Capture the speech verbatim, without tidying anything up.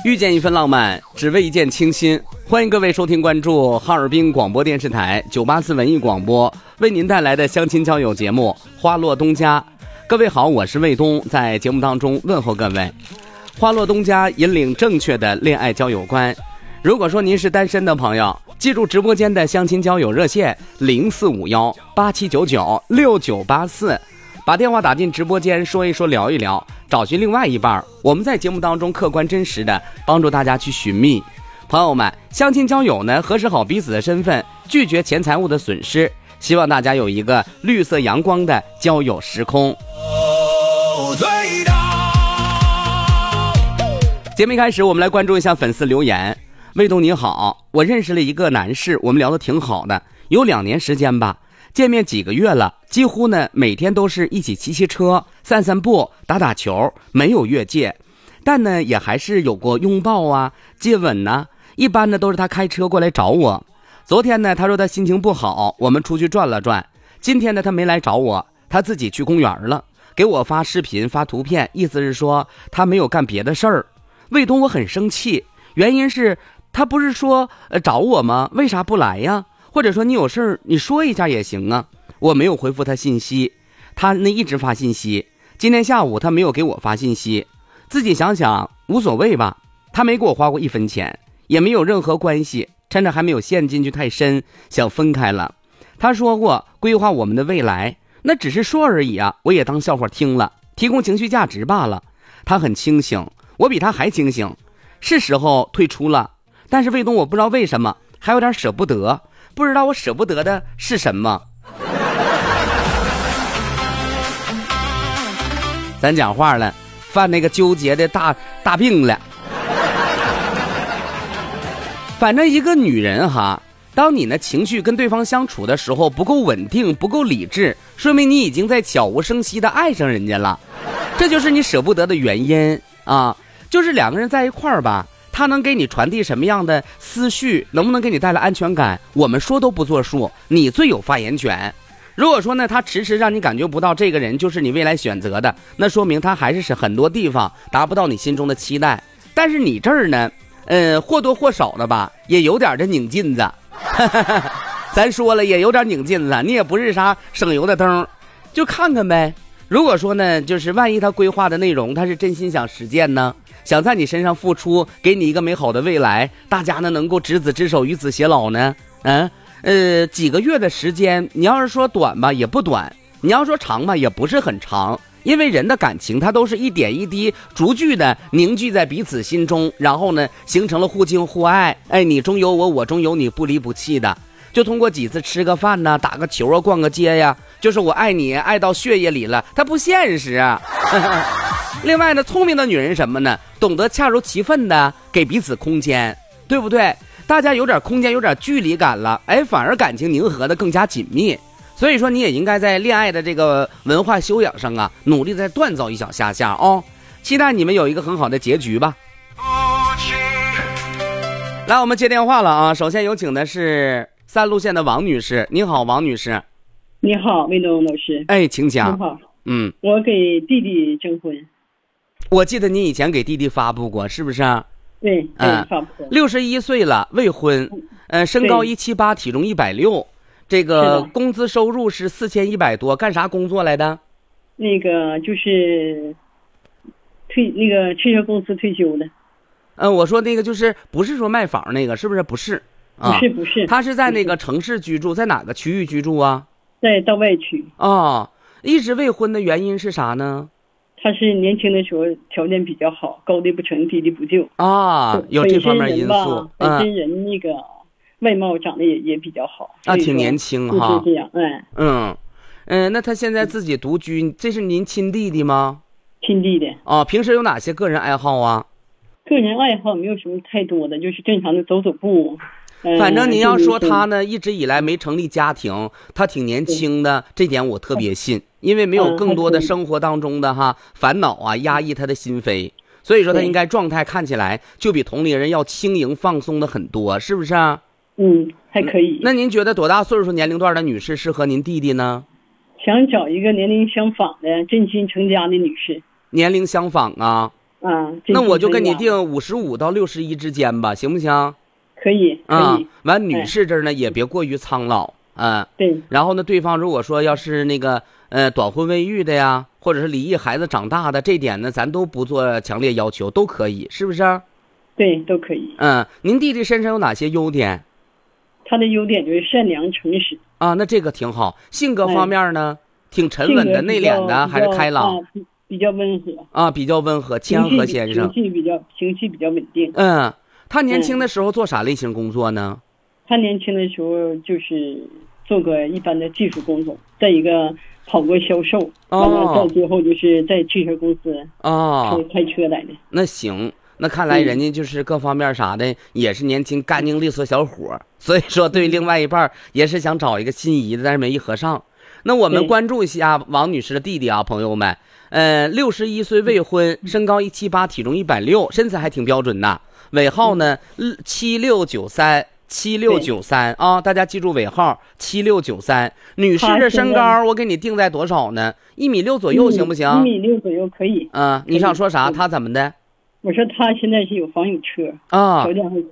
遇见一份浪漫，只为一见倾心。欢迎各位收听关注哈尔滨广播电视台九八四文艺广播为您带来的相亲交友节目《花落东家》。各位好，我是卫东，在节目当中问候各位。花落东家引领正确的恋爱交友观。如果说您是单身的朋友，记住直播间的相亲交友热线零四五幺八七九九六九八四，把电话打进直播间，说一说聊一聊，找寻另外一半。我们在节目当中客观真实的帮助大家去寻觅。朋友们，相亲交友呢，核实好彼此的身份，拒绝钱财物的损失，希望大家有一个绿色阳光的交友时空。节目一开始，我们来关注一下粉丝留言。卫东你好，我认识了一个男士，我们聊得挺好的，有两年时间吧，见面几个月了，几乎呢每天都是一起骑骑车、散散步、打打球，没有越界，但呢也还是有过拥抱啊、接吻呢、啊。一般呢都是他开车过来找我。昨天呢他说他心情不好，我们出去转了转。今天呢他没来找我，他自己去公园了，给我发视频发图片，意思是说他没有干别的事儿。卫东我很生气，原因是他不是说呃找我吗？为啥不来呀？或者说你有事儿你说一下也行啊。我没有回复他信息，他那一直发信息。今天下午他没有给我发信息，自己想想无所谓吧。他没给我花过一分钱，也没有任何关系，趁着还没有陷进去太深，想分开了。他说过规划我们的未来，那只是说而已啊，我也当笑话听了，提供情绪价值罢了。他很清醒，我比他还清醒，是时候退出了。但是卫东我不知道为什么还有点舍不得，不知道我舍不得的是什么。咱讲话了，犯那个纠结的大大病了。反正一个女人哈，当你呢情绪跟对方相处的时候不够稳定、不够理智，说明你已经在悄无声息的爱上人家了，这就是你舍不得的原因啊。就是两个人在一块儿吧，他能给你传递什么样的思绪，能不能给你带来安全感，我们说都不作数，你最有发言权。如果说呢他迟迟让你感觉不到这个人就是你未来选择的，那说明他还是是很多地方达不到你心中的期待。但是你这儿呢呃，或多或少的吧也有点这拧劲子咱说了也有点拧劲子，你也不是啥省油的灯，就看看呗。如果说呢就是万一他规划的内容他是真心想实践呢，想在你身上付出，给你一个美好的未来，大家呢能够执子之手与子偕老呢。嗯呃几个月的时间，你要是说短吧也不短，你要说长吧也不是很长，因为人的感情它都是一点一滴逐句的凝聚在彼此心中，然后呢形成了互敬互爱，哎，你中有我，我中有你，不离不弃的。就通过几次吃个饭呢、打个球啊、逛个街呀，就是我爱你爱到血液里了，它不现实啊另外呢，聪明的女人什么呢？懂得恰如其分的给彼此空间，对不对？大家有点空间，有点距离感了，哎，反而感情凝合的更加紧密。所以说你也应该在恋爱的这个文化修养上啊，努力再锻造一小下下哦。期待你们有一个很好的结局吧。来，我们接电话了啊！首先有请的是三路线的王女士。你好，王女士。 你好，魏东老师。 哎，请讲。 你好。 嗯， 我给弟弟征婚。 我记得你以前给弟弟发布过，是不是？ 对，嗯，发布过。 六十一岁了，未婚，呃，身高一七八，体重一百六，这个工资收入是四千一百多，干啥工作来的？ 那个就是退那个汽车公司退休的。 嗯、呃，我说那个就是不是说卖房那个，是不是？不是， 啊、不是不是。 他是在那个城市居住，在哪个区域居住啊？ 在道外区。 哦，一直未婚的原因是啥呢？ 他是年轻的时候条件比较好，高的不成低的不就啊，有这方面因素。 本身人那个外貌长得也也比较好啊，挺年轻哈。 是这样，嗯嗯嗯，那他现在自己独居，这是您亲弟弟吗？ 亲弟弟。 哦，平时有哪些个人爱好啊？ 个人爱好没有什么太多的，就是正常的走走步。 反正您要说他呢，一直以来没成立家庭，他挺年轻的，这点我特别信，因为没有更多的生活当中的哈烦恼啊压抑他的心扉，所以说他应该状态看起来就比同龄人要轻盈放松的很多，是不是啊？ 嗯，还可以。 那您觉得多大岁数年龄段的女士适合您弟弟呢？ 想找一个年龄相仿的真心成家的女士。 年龄相仿啊？ 啊， 那我就跟你定定五十五到六十一之间吧，行不行？ 可以，可啊以。， 完，女士这儿呢、哎、也别过于苍老啊。 对。 然后呢，对方如果说要是那个呃短婚未育的呀，或者是离异孩子长大的，这点呢咱都不做强烈要求，都可以，是不是？ 对，都可以。 嗯，您弟弟身上有哪些优点？ 他的优点就是善良诚实。 啊，那这个挺好。性格方面呢，哎、挺沉稳的、内敛的，还是开朗？ 啊比较温和啊，比较温和，谦和先生， 情绪比较情绪比较稳定。 嗯，他年轻的时候做啥类型工作呢？ 嗯、他年轻的时候就是做过一般的技术工作，再一个跑过销售，完了到最后就是在汽车公司哦开车来的。 那行，那看来人家就是各方面啥的、嗯、也是年轻干净利索小伙，所以说对另外一半也是想找一个心仪的，但是没一合上。那我们关注一下王女士的弟弟啊，朋友们。呃，六十一岁未婚，身高一七八，体重一百六，身材还挺标准的。尾号呢，七六九三七六九三啊，大家记住尾号七六九三。女士的身高我给你定在多少呢？一米六左右行不行？ 一米六左右可以。 啊，你想说啥？他怎么的？ 我说他现在是有房有车啊， 条件还可